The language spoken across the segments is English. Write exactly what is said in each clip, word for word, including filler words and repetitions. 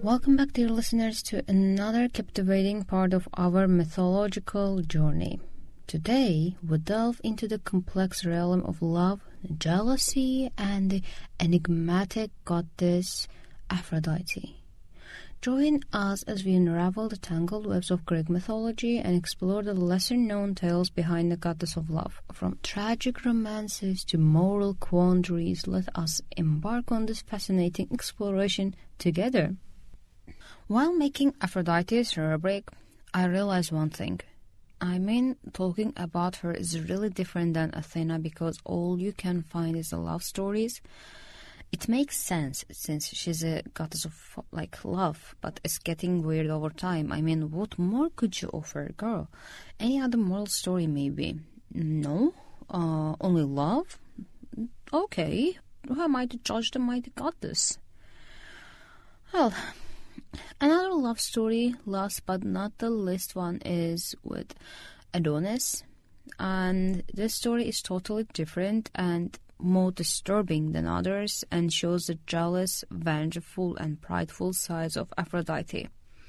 Welcome back, dear listeners, to another captivating part of our mythological journey. Today, we delve into the complex realm of love, jealousy, and the enigmatic goddess Aphrodite. Join us as we unravel the tangled webs of Greek mythology and explore the lesser-known tales behind the goddess of love. From tragic romances to moral quandaries, let us embark on this fascinating exploration together. While making Aphrodite's rubric, I realized one thing. I mean, talking about her is really different than Athena because all you can find is the love stories. It makes sense since she's a goddess of like love, but it's getting weird over time. I mean, what more could you offer, girl? Any other moral story maybe? No? Uh, only love? Okay. Who am I to judge the mighty goddess? Well, another love story, last but not the least one, is with Adonis. And this story is totally different and more disturbing than others and shows the jealous, vengeful, and prideful sides of Aphrodite.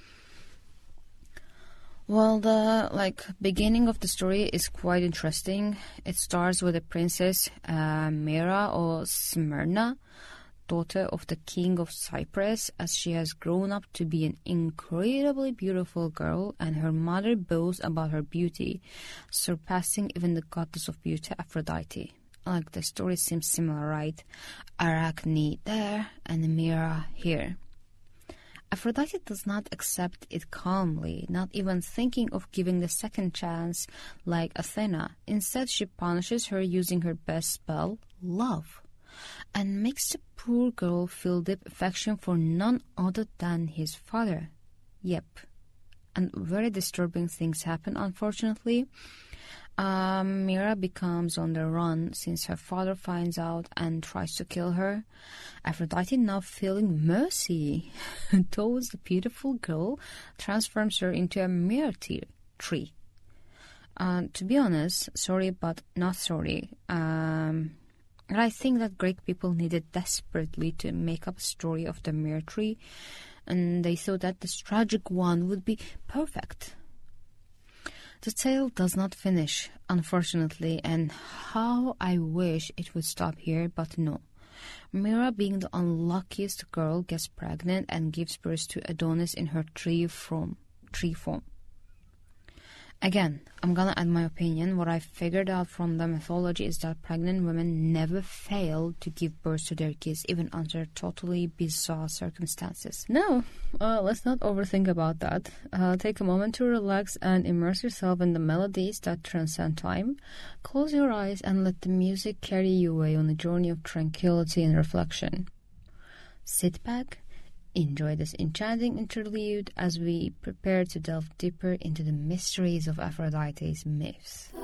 Well, the like beginning of the story is quite interesting. It starts with the princess uh, Mira or Smyrna, daughter of the king of Cyprus, as she has grown up to be an incredibly beautiful girl, and her mother boasts about her beauty, surpassing even the goddess of beauty, Aphrodite. Like, the story seems similar, right? Arachne there and Mira here. Aphrodite does not accept it calmly, not even thinking of giving the second chance like Athena. Instead, she punishes her using her best spell, love, and makes the poor girl feel deep affection for none other than his father. Yep. And very disturbing things happen, unfortunately. Um, Mira becomes on the run since her father finds out and tries to kill her. Aphrodite, now feeling mercy towards the beautiful girl, transforms her into a myrrh tree. Uh, to be honest, sorry but not sorry. Um, and I think that Greek people needed desperately to make up a story of the myrrh tree, and they thought that this tragic one would be perfect. The tale does not finish, unfortunately, and how I wish it would stop here, but no. Mira, being the unluckiest girl, gets pregnant and gives birth to Adonis in her tree form. Tree form. Again, I'm gonna add my opinion. What I figured out from the mythology is that pregnant women never fail to give birth to their kids, even under totally bizarre circumstances. No, uh, let's not overthink about that. Uh, take a moment to relax and immerse yourself in the melodies that transcend time. Close your eyes and let the music carry you away on a journey of tranquility and reflection. Sit back. Enjoy this enchanting interlude as we prepare to delve deeper into the mysteries of Aphrodite's myths.